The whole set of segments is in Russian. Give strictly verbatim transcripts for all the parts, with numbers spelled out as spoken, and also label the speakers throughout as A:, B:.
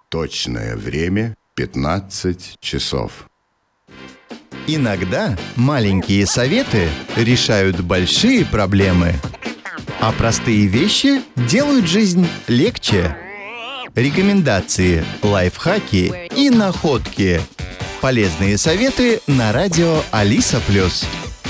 A: Точное время пятнадцать часов.
B: Иногда маленькие советы решают большие проблемы, а простые вещи делают жизнь легче. Рекомендации, лайфхаки и находки. Полезные советы на радио Алиса Плюс.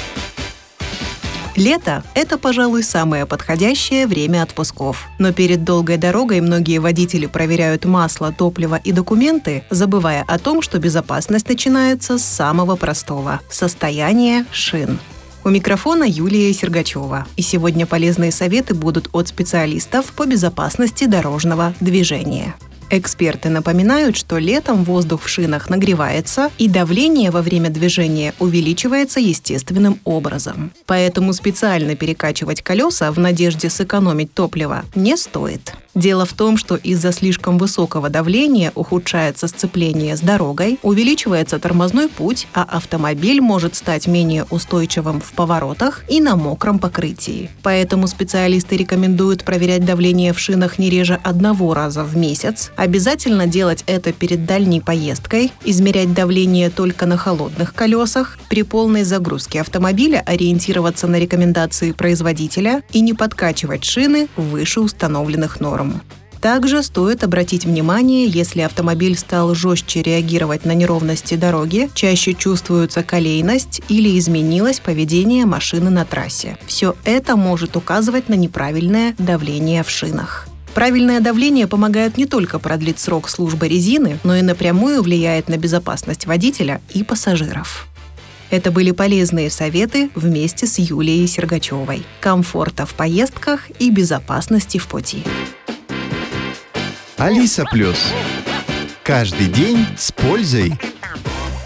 C: Лето – это, пожалуй, самое подходящее время отпусков. Но перед долгой дорогой многие водители проверяют масло, топливо и документы, забывая о том, что безопасность начинается с самого простого – состояния шин. У микрофона Юлия Сергачева. И сегодня полезные советы будут от специалистов по безопасности дорожного движения. Эксперты напоминают, что летом воздух в шинах нагревается, и давление во время движения увеличивается естественным образом. Поэтому специально перекачивать колеса в надежде сэкономить топливо не стоит. Дело в том, что из-за слишком высокого давления ухудшается сцепление с дорогой, увеличивается тормозной путь, а автомобиль может стать менее устойчивым в поворотах и на мокром покрытии. Поэтому специалисты рекомендуют проверять давление в шинах не реже одного раза в месяц, обязательно делать это перед дальней поездкой, измерять давление только на холодных колесах, при полной загрузке автомобиля ориентироваться на рекомендации производителя и не подкачивать шины выше установленных норм. Также стоит обратить внимание, если автомобиль стал жестче реагировать на неровности дороги, чаще чувствуется колейность или изменилось поведение машины на трассе. Все это может указывать на неправильное давление в шинах. Правильное давление помогает не только продлить срок службы резины, но и напрямую влияет на безопасность водителя и пассажиров. Это были полезные советы вместе с Юлией Сергачевой. Комфорта в поездках и безопасности в пути.
B: Алиса Плюс. Каждый день с пользой.